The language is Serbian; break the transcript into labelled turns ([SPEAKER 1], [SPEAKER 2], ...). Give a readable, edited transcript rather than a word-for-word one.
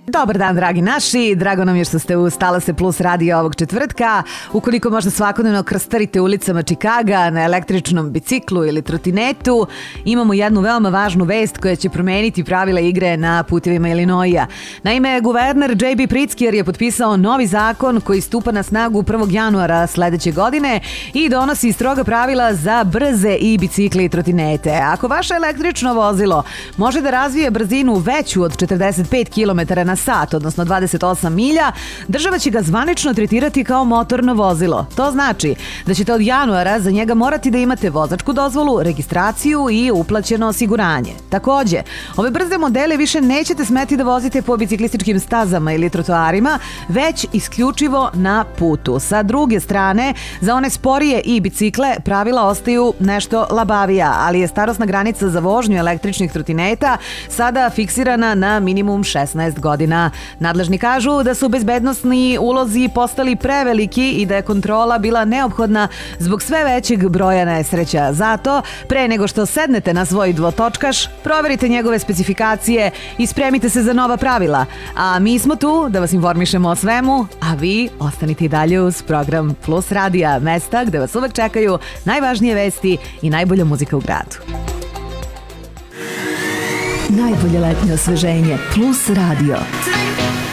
[SPEAKER 1] Dobar dan, dragi naši. Drago nam je što ste uz Talase Plus radio ovog četvrtka. Ukoliko možda svakodnevno krstarite ulicama Čikaga na električnom biciklu ili trotinetu, imamo jednu veoma važnu vest koja će promeniti pravila igre na putevima Illinoisa. Naime, guverner J.B. Pritzker je potpisao novi zakon koji stupa na snagu 1. januara sledeće godine i donosi stroga pravila za brze i bicikle i trotinete. Ako vaše električno vozilo može da razvije brzinu veću od 45 km na sat, odnosno 28 milja, država će ga zvanično tretirati kao motorno vozilo. To znači da ćete od januara za njega morati da imate vozačku dozvolu, registraciju i uplaćeno osiguranje. Takođe, ove brze modele više nećete smeti da vozite po biciklističkim stazama ili trotoarima, već isključivo na putu. Sa druge strane, za one sporije i bicikle pravila ostaju nešto labavija, ali je starosna granica za vožnju električnih trotineta sada fiksirana na minimum 16 godina. Nadležni kažu da su bezbednosni ulozi postali preveliki i da je kontrola bila neophodna zbog sve većeg broja nesreća. Zato, pre nego što sednete na svoj dvotočkaš, proverite njegove specifikacije i spremite se za nova pravila. A mi smo tu da vas informišemo o svemu, a vi ostanite i dalje uz program Plus Radija, mesta gde vas uvek čekaju najvažnije vesti i najbolja muzika u gradu. Najbolje letnje osveženje Plus Radio.